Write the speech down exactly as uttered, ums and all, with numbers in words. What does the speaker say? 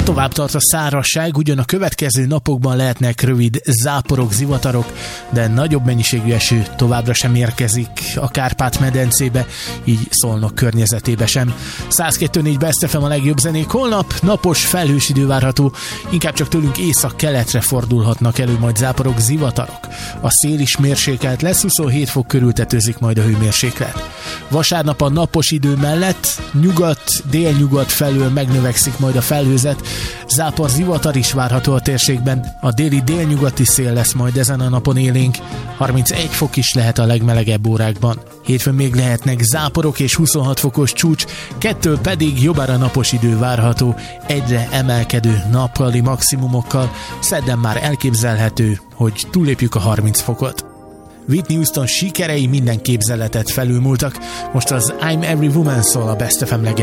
Tovább tart a szárazság, ugyan a következő napokban lehetnek rövid záporok, zivatarok, de nagyobb mennyiségű eső továbbra sem érkezik a Kárpát-medencébe, így Szolnok környezetébe sem. száz kettő négy Best ef em a legjobb zenék. Holnap napos, felhős idő várható, inkább csak tőlünk észak-keletre fordulhatnak elő majd záporok, zivatarok. A szél is mérsékelt lesz, huszonhét fok körül tetőzik majd a hőmérséklet. Vasárnap a napos idő mellett nyugat, délnyugat felől megnövekszik majd a felhőzet, zápor, zivatar is várható a térségben, a déli délnyugati szél lesz majd ezen a napon élénk, harmincegy fok is lehet a legmelegebb órákban. Hétfőn még lehetnek záporok és huszonhat fokos csúcs, kettől pedig jobbára napos idő várható, egyre emelkedő nappali maximumokkal, szerdán már elképzelhető, hogy túllépjük a harminc fokot. Whitney Houston sikerei minden képzeletet felülmúltak, most az I'm Every Woman szól a Best ef em legjobb